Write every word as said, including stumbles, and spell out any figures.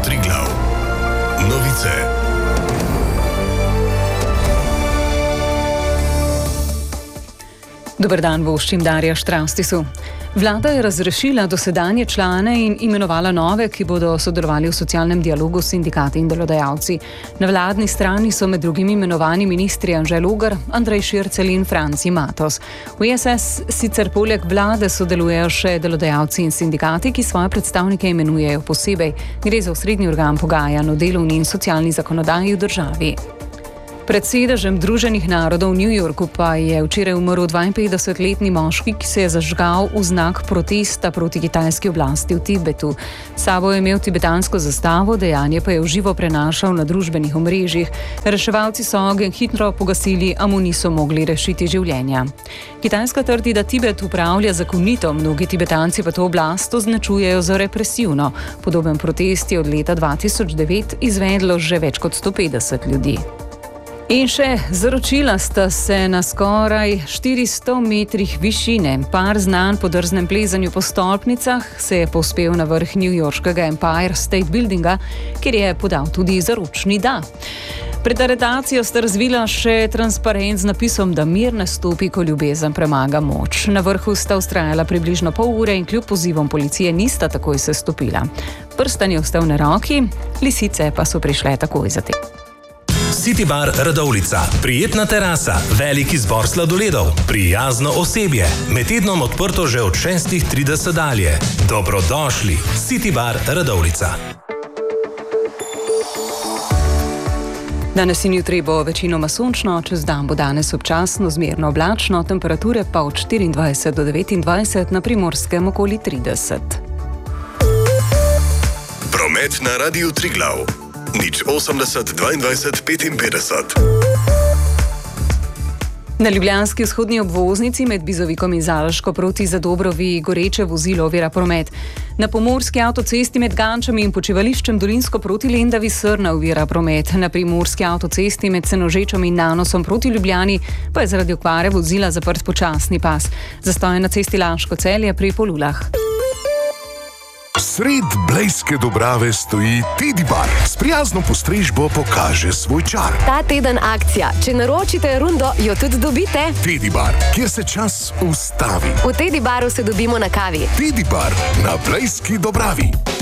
Triglav. Novice. Dober dan, voščim Darja Štraustisu. Vlada je razrešila dosedanje člane in imenovala nove, ki bodo sodelovali v socialnem dialogu s sindikati in delodajalci. Na vladni strani so med drugim imenovani ministri Anže Logar, Andrej Šircelj in Franci Matos. V E S S sicer poleg vlade sodelujejo še delodajalci in sindikati, ki svoje predstavnike imenujejo posebej. Gre za osrednji organ pogajanj o delovni in socialni zakonodaji v državi. Pred sedežem Združenih narodov v New Yorku pa je včeraj umrl dvainpetdesetletni moški, ki se je zažgal v znak protesta proti kitajski oblasti v Tibetu. S sabo je imel tibetansko zastavo, dejanje pa je v živo prenašal na družbenih omrežjih. Reševalci so ogenj hitro pogasili, a mu niso mogli rešiti življenja. Kitajska trdi, da Tibet upravlja zakonito, mnogi Tibetanci pa to oblast označujejo za represivno. Podoben protest je od leta dva tisoč devet izvedlo že več kot sto petdeset ljudi. In še, zaročila sta se na skoraj štiristo metrih višine. Par znan po drznem plezanju po stolpnicah se je povzpel na vrh newyorškega Empire State Buildinga, kjer je podal tudi zaročni da. Pred aretacijo sta razvila še transparent z napisom, da mir nastopi, ko ljubezen premaga moč. Na vrhu sta vztrajala približno pol ure in kljub pozivom policije nista takoj sestopila. Prstan je ostal na roki, lisice pa so prišle takoj za tem. City Bar Radovljica. Prijetna terasa, velik izbor sladoledov, prijazno osebje. Med tednom odprto že od šestih trideset dalje. Dobrodošli. City Bar Radovljica. Danes in jutri bo večinoma sončno, čez dan bo danes občasno zmerno oblačno, temperature pa od štiriindvajset do devetindvajset, na Primorskem okoli trideset. Promet na Radiu Triglav. Nič osemdeset dvaindvajset petinpetdeset. Na ljubljanski vzhodni obvoznici med Bizovikom in Zaloško proti Zadobrovi goreče vozilo ovira promet. Na pomurski avtocesti med Gančami in počivališčem Dolinsko proti Lendavi Srna ovira promet. Na primorski avtocesti med Senožečom in Nanosom proti Ljubljani pa je zaradi okvare vozila zaprt počasni pas. Zastoj na cesti Laško-Celje pri Polulah. Sred Blejske Dobrave stoji Teddy Bar. S prijazno postrežbo pokaže svoj čar. Ta teden akcija. Če naročite rundo, jo tudi dobite. Teddy Bar, kjer se čas ustavi. V Teddy Baru se dobimo na kavi. Teddy Bar na Blejski Dobravi.